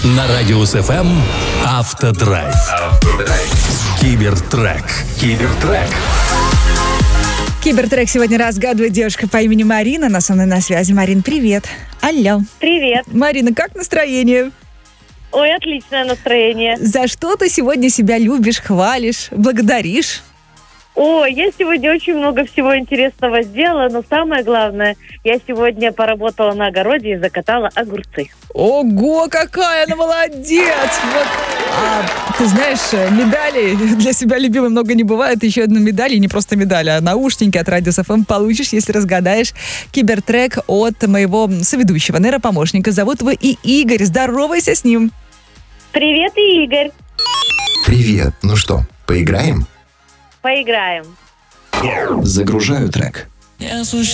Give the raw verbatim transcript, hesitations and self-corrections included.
На Радиус эф эм Автодрайв. Автодрайв. Кибертрек. Кибертрек. Кибертрек сегодня разгадывает девушка по имени Марина. Она со мной на связи. Марин, привет. Алло. Привет. Марина, как настроение? Ой, отличное настроение. За что ты сегодня себя любишь, хвалишь, благодаришь? Ой, я сегодня очень много всего интересного сделала, но самое главное, я сегодня поработала на огороде и закатала огурцы. Ого, какая она молодец! Вот. А, ты знаешь, медали для себя любимой много не бывает. Еще одну медаль, и не просто медаль, а наушники от Радиус эф эм получишь, если разгадаешь кибертрек от моего соведущего, нейропомощника. Зовут его и Игорь. Здоровайся с ним. Привет, Игорь. Привет. Ну что, поиграем? Поиграем. Загружаю трек.